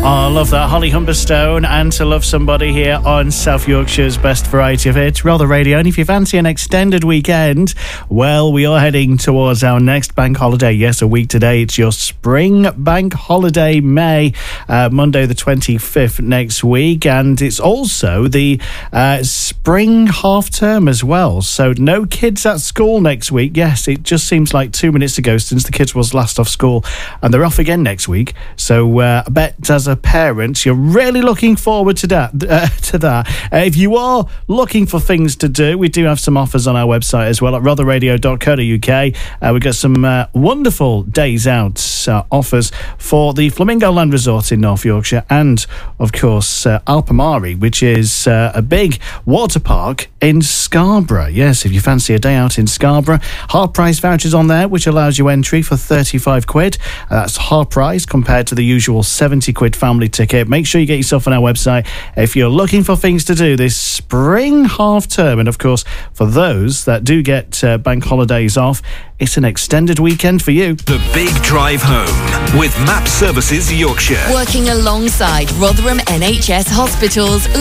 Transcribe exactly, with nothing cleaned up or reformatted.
Oh, I love that. Holly Humberstone and To Love Somebody here on South Yorkshire's best variety of hits, Rother Radio. And if you fancy an extended weekend, well, we are heading towards our next bank holiday. Yes, a week today. It's your spring bank holiday, May, uh, Monday the twenty-fifth next week. And it's also the uh, spring half term as well. So no kids at school next week. Yes, it just seems like two minutes ago since the kids was last off school. And they're off again next week. So uh, I bet as a parent, you're really looking forward to that. Uh, to that. Uh, if you are looking for things to do, we do have some offers on our website as well at rother radio dot co dot uk. Uh, we've got some uh, wonderful days out uh, offers for the Flamingo Land Resort in North Yorkshire and, of course, uh, Alpamari, which is uh, a big water park in Scarborough. Yes, if you fancy a day out in Scarborough, half price vouchers on there, which allows you entry for thirty-five quid. Uh, that's half price compared to the usual seventy quid family ticket. Make sure you get yourself on our website if you're looking for things to do this spring half term. And of course, for those that do get uh, bank holidays off, it's an extended weekend for you. The Big Drive Home with Map Services Yorkshire. Working alongside Rotherham N H S Hospitals.